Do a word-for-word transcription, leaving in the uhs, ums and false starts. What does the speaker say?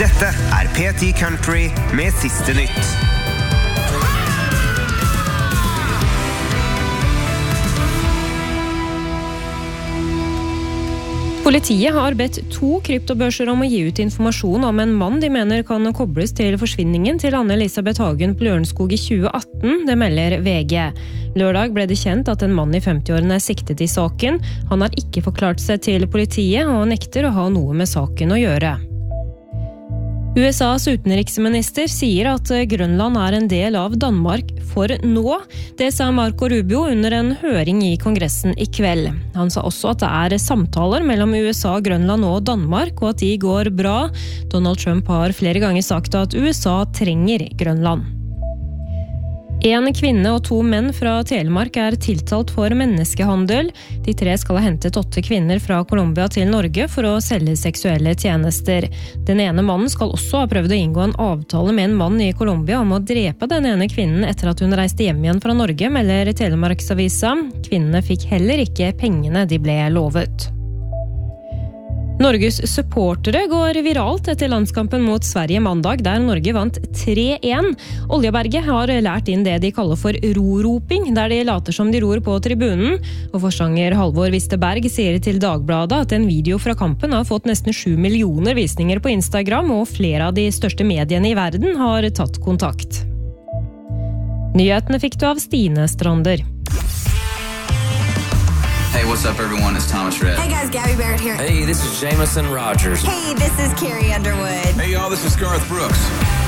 Dette er P ti Country med siste nytt. Politiet har bedt to kryptobørser om å gi ut informasjon om en mann de mener kan kobles til forsvinningen til Anne-Elisabeth Hagen på Lørenskog i tjue atten, det melder V G. Lørdag ble det kjent at en mann i femti-årene er siktet i saken. Han har ikke forklart seg til politiet og nekter å ha noe med saken å gjøre. U S A's utenriksminister sier at Grønland er en del av Danmark for nå. Det sa Marco Rubio under en høring i Kongressen i kveld. Han sa også at det er samtaler mellom U S A, Grønland og Danmark, og at de går bra. Donald Trump har flere ganger sagt at U S A trenger Grønland. En kvinne og to menn fra Telemark er tiltalt for menneskehandel. De tre skal ha hentet åtte kvinner fra Colombia til Norge for å selge seksuelle tjenester. Den ene mannen skal også ha prøvd å inngå en avtale med en mann i Colombia om å drepe den ene kvinnen etter at hun reiste hjem igjen fra Norge, melder Telemarksavisa. Kvinnene fikk heller ikke pengene de ble lovet. Norges supportere går viralt etter landskampen mot Sverige mandag, der Norge vant tre én. Oljeberget har lært inn det de kaller for roroping, der de later som de ror på tribunen. Og forsanger Halvor Visteberg sier til Dagbladet at en video fra kampen har fått nesten sju millioner visninger på Instagram, og flere av de største mediene i verden har tatt kontakt. Nyhetene fikk du av Stine Strander. Hey, what's up, everyone? It's Thomas Rhett. Hey, guys, Gabby Barrett here. Hey, this is Jameson Rogers. Hey, this is Carrie Underwood. Hey, y'all, this is Garth Brooks.